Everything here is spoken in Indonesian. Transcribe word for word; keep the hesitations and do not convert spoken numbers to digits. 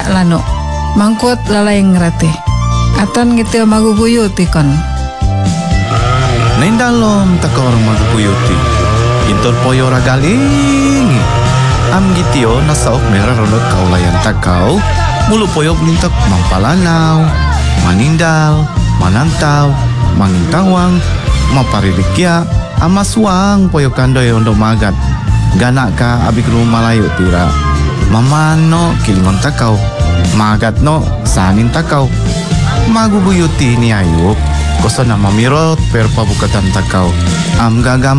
ya lanu mangkut lalayang ngerti aton gitu maguguyuti kon Nindalom takor magpuyuti intor poyo ragaling am gitio nasaok merah ronot kaulayan takau mulu poyo lintok mampalanaw manindal manantaw mangintawang maparidikya amaswang poyo kandoy ondo magat ganak ka abik rumah layo tira mamano kilingon takau magat no sanin takau magubuyuti ni ayuk koso na mamirot pero pabukatan takau am gagam